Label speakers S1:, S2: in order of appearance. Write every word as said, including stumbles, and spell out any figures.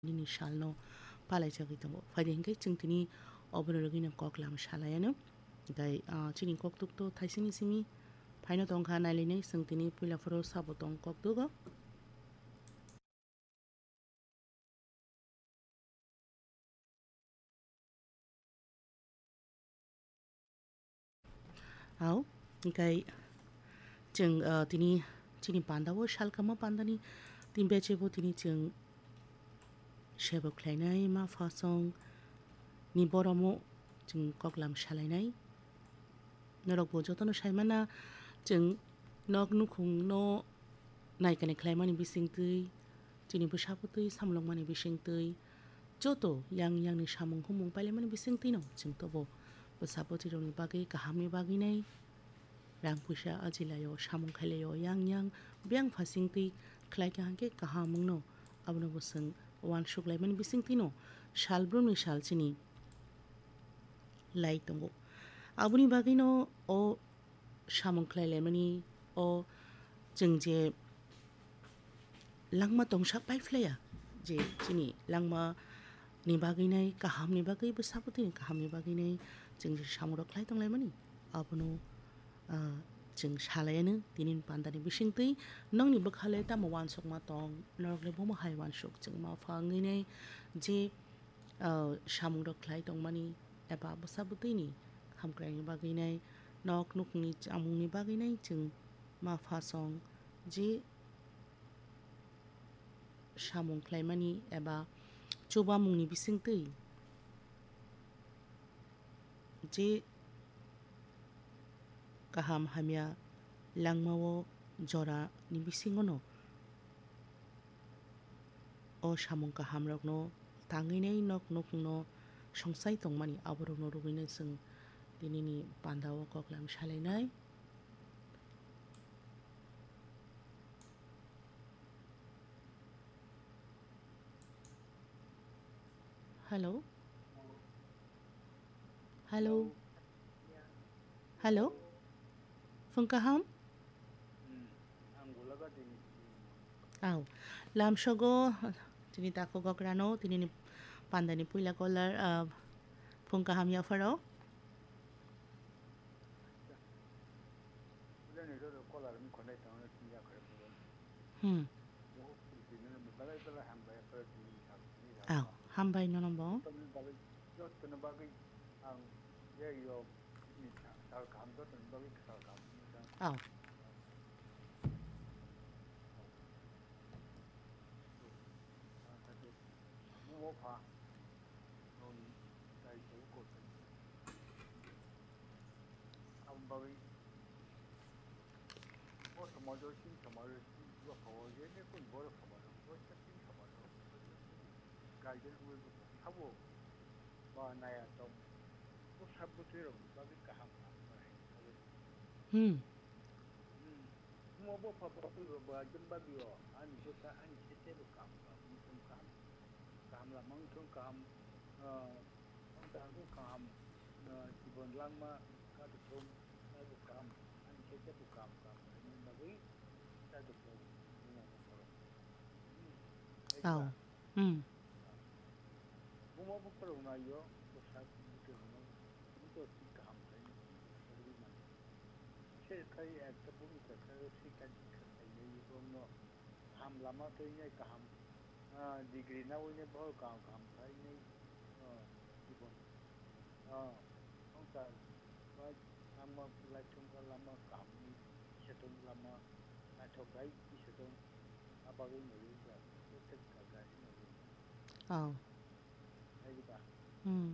S1: Nini shalno palai jagi tango faide hingkai chung tini obono rogina kok lam shalayano gai chini kok tuk to thaisini simi phaino tongkha nailini chung tini puila foro sabo tong kok dugo au gai chung tini chini panda wo shal kama panda ni timbe chebo tini chung shebo khlainai ma fasong ni boromo chung kok lam shalainai norok bo jotono saimana chung nok nukhung no naikane khlaimani bisingtui chini bo saputui samlokmani bisingtui joto yang yang ni samung humung pailemani bisingtui no chung tobo sapoti roni bagui kahamni bagui nai rang puisa ajilayo samung khailayo yang yang biang phasingtui khlaika hangke kahamung no abono bo chung wan suklaimani bisingtui no salbrumni sal chini lai tongo aboni bagui no o samung khlailaimani o chung je langma tongsak paiflaya je chini langma ni bagui nai kaham ni bagui bo saputui kaham ni bagui nai chung je samung rok khlai tonglaimani abono chung salayano tini pandani bisingtui nongni bwkhale tamo wansuk ma tong norokle bomo hai wansuk chung ma phangui nai je samung rok khlai tongmani eba bo saputui ni hamkraini bagui nai nok nukhungni chamungni bagui nai chung ma phasong je samung khlaimani eba chobamungni bisingtui je kaham hamya langmao jora ni bisingo no o samung kaham rok no tangui nai nok nukhung no songsai tongmani aborok no rugui nai chung dinini panda o koklam salainai hello hello hello Fungkaham au lam sogo tini tako gokrano tini pandani puila kolar Fungkaham ya faro hmm au hambai no nombo au hmm au hmm au hmm